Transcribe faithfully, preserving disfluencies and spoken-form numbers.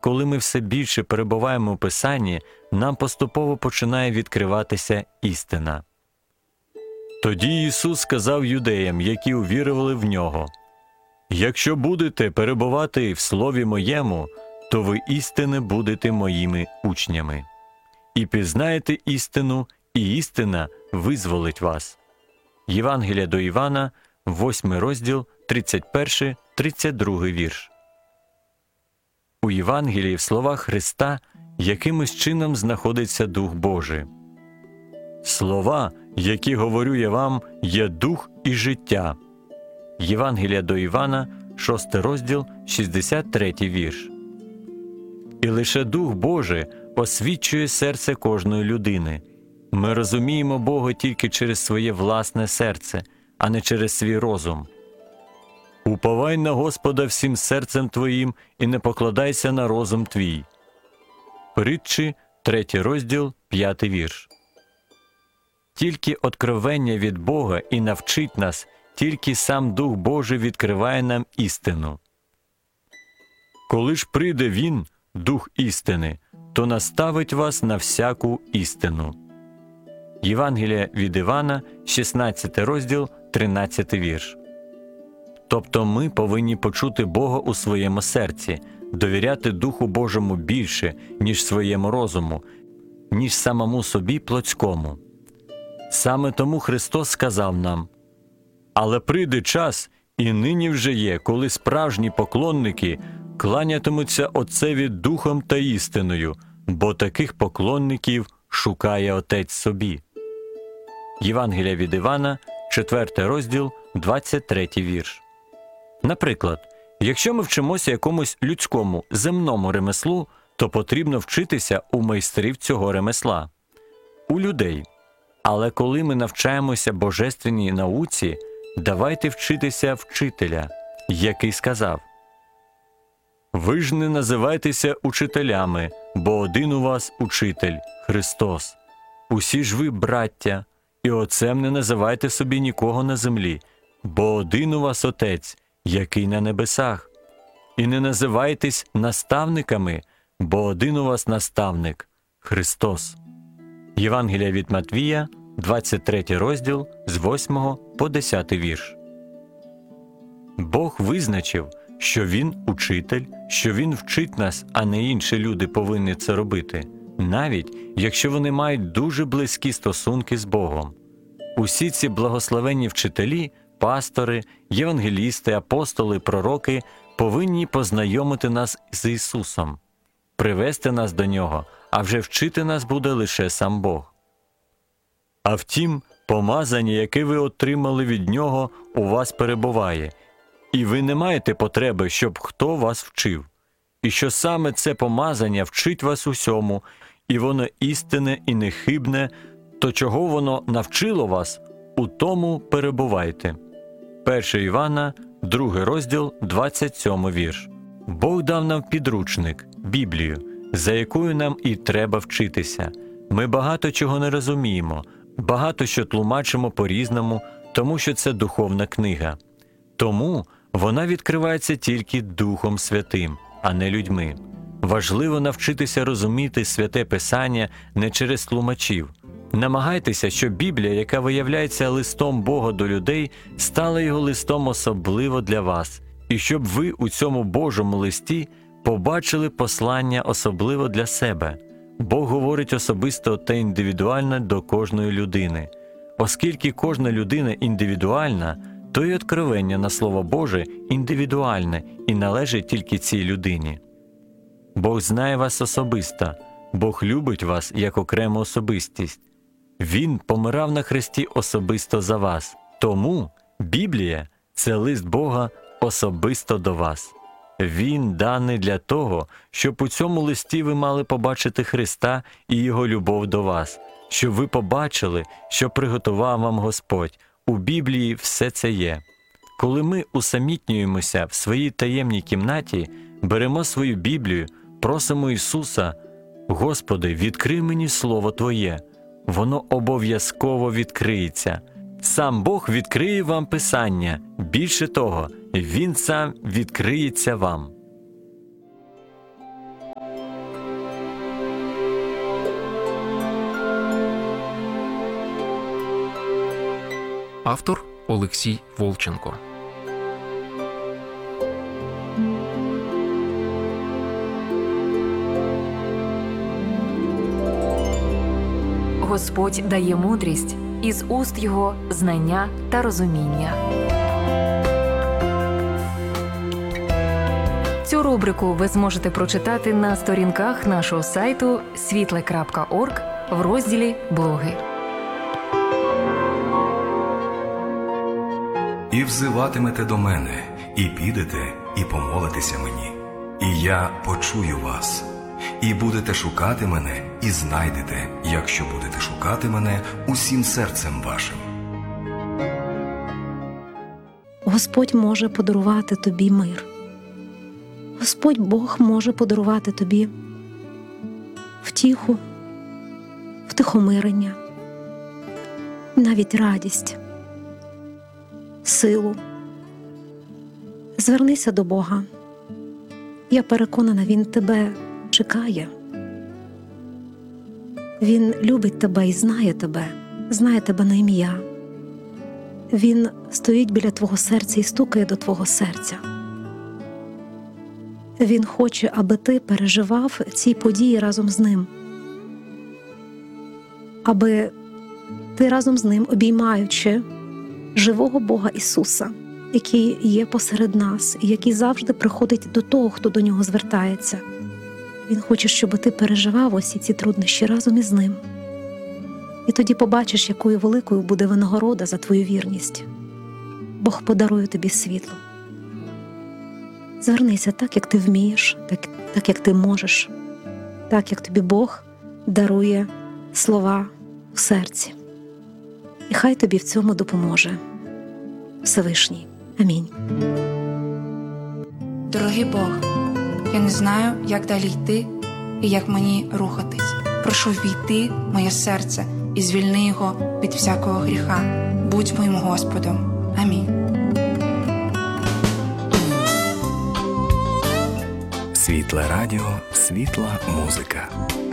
коли ми все більше перебуваємо у Писанні, нам поступово починає відкриватися істина. Тоді Ісус сказав юдеям, які увірували в Нього: «Якщо будете перебувати в Слові Моєму, то ви істинно будете Моїми учнями. І пізнаєте істину, і істина визволить вас». Євангелія до Івана, восьмий розділ, тридцять перший - тридцять другий вірш. У Євангелії в словах Христа якимось чином знаходиться Дух Божий. «Слова, які говорю я вам, є дух і життя». Євангелія до Івана, шостий розділ, шістдесят третій вірш. І лише Дух Божий освічує серце кожної людини. Ми розуміємо Бога тільки через своє власне серце, а не через свій розум. «Уповай на Господа всім серцем твоїм і не покладайся на розум твій». Притчі, третій розділ, п'ятий вірш. Тільки откровення від Бога і навчить нас, тільки сам Дух Божий відкриває нам істину. «Коли ж прийде Він, Дух істини, то наставить вас на всяку істину». Євангелія від Івана, шістнадцятий розділ, тринадцятий вірш. Тобто ми повинні почути Бога у своєму серці, довіряти Духу Божому більше, ніж своєму розуму, ніж самому собі плотському. Саме тому Христос сказав нам: «Але прийде час, і нині вже є, коли справжні поклонники кланятимуться Отцеві Духом та істиною, бо таких поклонників шукає Отець собі». Євангелія від Івана, четвертий розділ, двадцять третій вірш. Наприклад, якщо ми вчимося якомусь людському, земному ремеслу, то потрібно вчитися у майстрів цього ремесла, у людей. Але коли ми навчаємося божественній науці, давайте вчитися вчителя, який сказав: «Ви ж не називайтеся учителями, бо один у вас учитель – Христос. Усі ж ви браття, і отцем не називайте собі нікого на землі, бо один у вас Отець, який на небесах. І не називайтесь наставниками, бо один у вас наставник – Христос». Євангелія від Матвія, двадцять третій розділ, з восьмого по десятий вірш. Бог визначив, що Він учитель, що Він вчить нас, а не інші люди повинні це робити, навіть якщо вони мають дуже близькі стосунки з Богом. Усі ці благословенні вчителі, пастори, євангелісти, апостоли, пророки повинні познайомити нас з Ісусом, привести нас до Нього, а вже вчити нас буде лише сам Бог. А втім, помазання, яке ви отримали від Нього, у вас перебуває, і ви не маєте потреби, щоб хто вас вчив. І що саме це помазання вчить вас усьому, і воно істинне і нехибне, то чого воно навчило вас, у тому перебувайте. перше Івана, другий розділ, двадцять сьомий вірш. Бог дав нам підручник, Біблію, за якою нам і треба вчитися. Ми багато чого не розуміємо, багато що тлумачимо по-різному, тому що це духовна книга. Тому вона відкривається тільки Духом Святим, а не людьми. Важливо навчитися розуміти Святе Писання не через тлумачів. Намагайтеся, щоб Біблія, яка виявляється листом Бога до людей, стала його листом особливо для вас, і щоб ви у цьому Божому листі побачили послання особливо для себе. Бог говорить особисто та індивідуально до кожної людини. Оскільки кожна людина індивідуальна, то й откровення на Слово Боже індивідуальне і належить тільки цій людині. Бог знає вас особисто, Бог любить вас як окрему особистість. Він помирав на хресті особисто за вас. Тому Біблія – це лист Бога особисто до вас. Він даний для того, щоб у цьому листі ви мали побачити Христа і Його любов до вас, щоб ви побачили, що приготував вам Господь. У Біблії все це є. Коли ми усамітнюємося в своїй таємній кімнаті, беремо свою Біблію, просимо Ісуса: «Господи, відкрий мені Слово Твоє». Воно обов'язково відкриється. Сам Бог відкриє вам Писання. Більше того, Він сам відкриється вам. Автор Олексій Волченко. Господь дає мудрість, із уст Його знання та розуміння. Цю рубрику ви зможете прочитати на сторінках нашого сайту світле крапка орг в розділі «Блоги». І взиватимете до мене, і підете, і помолитеся мені, і я почую вас. І будете шукати мене, і знайдете, якщо будете шукати мене усім серцем вашим. Господь може подарувати тобі мир. Господь Бог може подарувати тобі втіху, втихомирення, навіть радість, силу. Звернися до Бога. Я переконана, Він тебе чекає. Він любить тебе і знає тебе, знає тебе на ім'я. Він стоїть біля твого серця і стукає до твого серця. Він хоче, аби ти переживав ці події разом з ним. Аби ти разом з ним, обіймаючи живого Бога Ісуса, який є посеред нас і який завжди приходить до того, хто до нього звертається. Він хоче, щоб ти переживав усі ці труднощі разом із ним. І тоді побачиш, якою великою буде винагорода за твою вірність. Бог подарує тобі світло. Звернися так, як ти вмієш, так, так як ти можеш, так, як тобі Бог дарує слова у серці. І хай тобі в цьому допоможе Всевишній. Амінь. Дорогий Бог, я не знаю, як далі йти і як мені рухатись. Прошу ввійти в моє серце і звільни його від всякого гріха. Будь моїм Господом. Амінь. Світле радіо, світла музика.